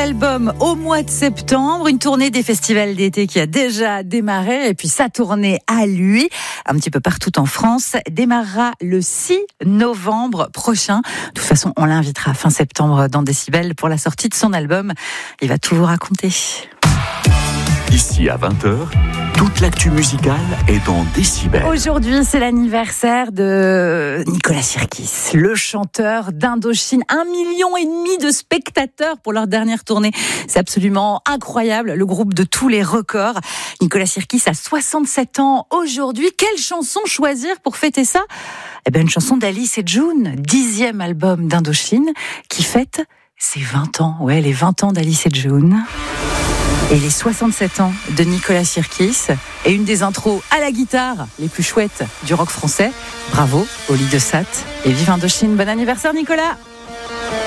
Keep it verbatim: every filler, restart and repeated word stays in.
album au mois de septembre, une tournée des festivals d'été qui a déjà démarré et puis sa tournée à lui, un petit peu partout en France, démarrera le six novembre prochain. De toute façon, on l'invitera fin septembre dans Décibel pour la sortie de son album. Il va tout vous raconter. Ici à vingt heures, toute l'actu musicale est dans Décibel. Aujourd'hui, c'est l'anniversaire de Nicolas Sirkis, le chanteur d'Indochine. Un million et demi de spectateurs pour leur dernière tournée. C'est absolument incroyable, le groupe de tous les records. Nicolas Sirkis a soixante-sept ans aujourd'hui. Quelle chanson choisir pour fêter ça ? Eh bien, une chanson d'Alice et June, dixième album d'Indochine, qui fête ses vingt ans. Ouais, les vingt ans d'Alice et June. Et les soixante-sept ans de Nicolas Sirkis et une des intros à la guitare les plus chouettes du rock français. Bravo, Oli de Sat et vive Indochine. Bon anniversaire Nicolas!